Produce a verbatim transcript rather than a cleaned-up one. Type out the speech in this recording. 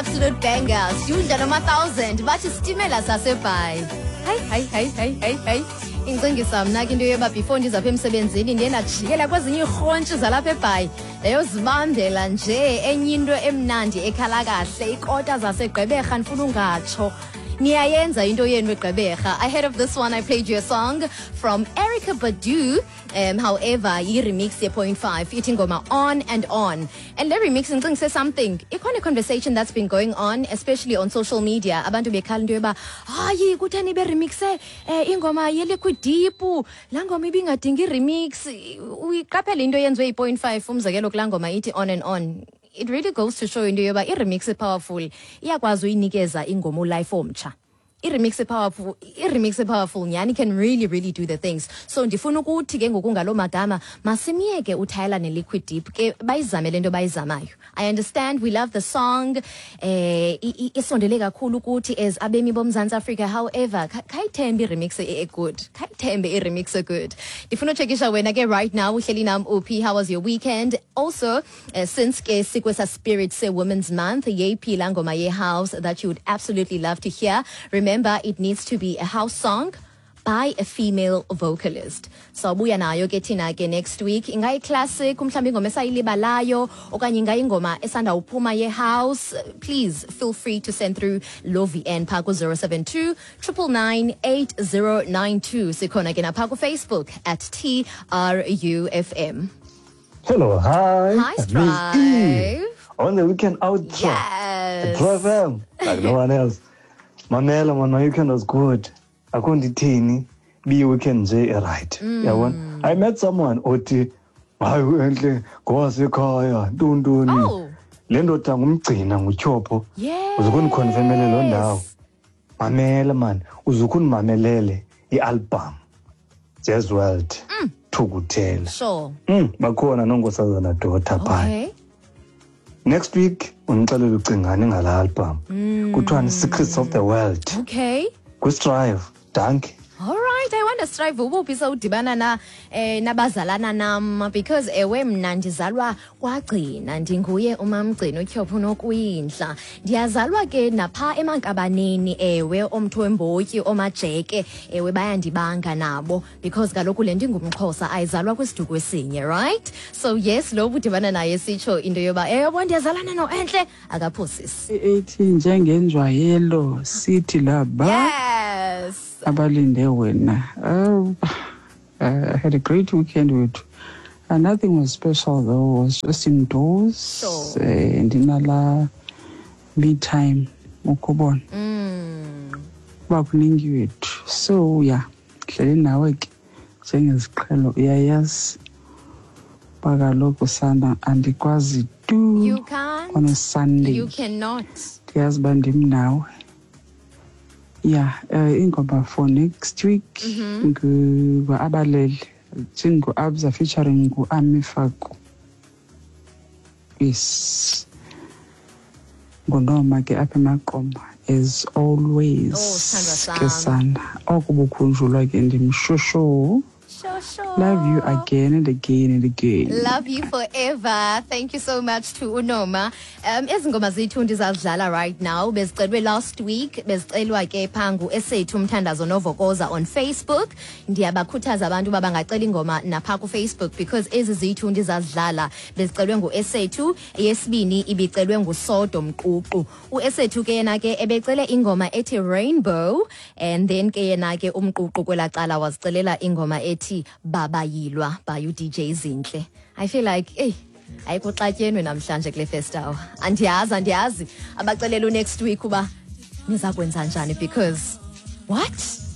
Absolute bangers. Yudla noma thousand. Bathi sitimela sasebhayi. Hayi hayi hayi hayi hayi hayi. Ingcingisa mna ke into yoba before ndizapha emsebenzini ndiye ndajikela kwezinye iirhontshi zalapha ebhayi ndayozibambela nje enye into emnandi ekhala kahle ikota zaseGqeberha ndifuna ungatsho. Niyayenza into yenu eGqeberha. Ahead of this one, I played you a song from Erykah Badu. Um, however, yi remix ye point five. Ithi ngoma On and On. And the remix ngicing say something. Ikhona a conversation that's been going on, especially on social media. Abantu bekhala into yoba, hayi kutheni be remixe eh ingoma ye Liquid Deep. La ngoma ibingadingi remix. Uyiqaphela into yenziwe yi point five umzekelo kula ngoma ithi On and On. It really goes to show into yoba i-remix is powerful. Iyakwazi uyinikeza ingoma life omtsha. I-remix is powerful. I-remix is powerful. Yani can really, really do the things. So ndifuna ukuthi ke ngokungalo magama masimiyeke uTyla neLiquid Deep ke bayizame lento bayizamayo. I understand we love the song. Eh isondele kakhulu ukuthi as abemi bomzantsi Africa. However, kayithembe i-remix e good. Kayithembe i-remix e good. Ndifuna uchekisha wena ke right now uhleli nam uphi. How was your weekend? Also, uh, since ke sikwesa spirit se Women's Month, yeyiphi la ngoma ye house that you would absolutely love to hear. Remember Remember, it needs to be a house song by a female vocalist. So buya nayo ke thina ke next week. Ingayi classic, umhlambi ingoma esayilibalayo okanye ingayi ingoma esanda uphuma ye house. Please feel free to send through lo V N Paco zero seven two nine nine nine eight zero nine two. Sikhona ke na Paco Facebook at T R U F M. Hello, hi. Hi, Strive. On the weekend outro. Yes. True F M, like no one else. Mamela, man, my weekend was good. I couldn't tini be weekend J right. Mm. Yeah, one. I met someone oti I went go asekaya dunduni. Oh. Lendo tangumgcina nguchopo. Yes. Uzukuni confirmele lo ndawo. Mamela man, uzukuni mamelele i-album. Jazz World. Mm. Tukutela. Sure. Mm, bakhona nongosazana daughter pie. Okay. Next week ungixelela ucingane ngala album. Mm. Kuthiwa Secrets of the World. Okay. Ku-Strive. Danke. All right, I want to strive ubuphi sawudibana na eh nabazalana nam because ewe mna ndizalwa kwagcina ndinguye umamgcina uTyhopho nokwindla. Ndiyazalwa ke napha emankabaneni ewe omthwembotyi omajeke ewe bayandibanga nabo because kaloku le ndingumXhosa ayizalwa kwisiduko esinye, right? So yes, lo budibana naye sitsho into yoba eh yabo ndiyazalana noEnhle akaphosisi. Ethi njengenjwayelo sithi laba. Yes. Abalinde wena. Oh, I had a great weekend with uh, nothing was special though. It was just indoors. Sure. Uh, and inala me time ukubona. Mm. Bakuningi wethu. So yeah, hleli nawe ke njengeziqhelo uyayazi. Bakaloku sana andikwazi tu. You can't. On a Sunday. You cannot. Ndiyazi bandim nawe. Yeah, uh, ingoma for next week ngu abalele singu abza featuring ngu Amifako. Yes. Ngonoma ke apha emaqoma as always. Oh, Sandra ke sana. Okubukhunjulwa ke ndimshosho. Sure, sure. Love you again and again and again. Love you forever. Thank you so much to Unoma. Um, ezingoma zethu ndizazidlala right now. Bezicelwe last week. Bezicelwa ke phangu esethu umthandazo novokoza on Facebook. Ndiyabakhuthaza abantu babangacela ingoma napha ku Facebook because ezi zethu ndizazidlala bezicelwe ngu esethu. Yesibini ibicelwe nguSodo Mququ. uEsethu ke yena ke ebecele ingoma ethi Rainbow and then ke yena ke umququ kwelacala wazicelela ingoma ethi Baba Yilwa by U D J Zinhle. I feel like hey ayikuxatyenwe namhlanje kule first hour. Andiyazi andiyazi abacelela next week uba niza kwenza njani because what?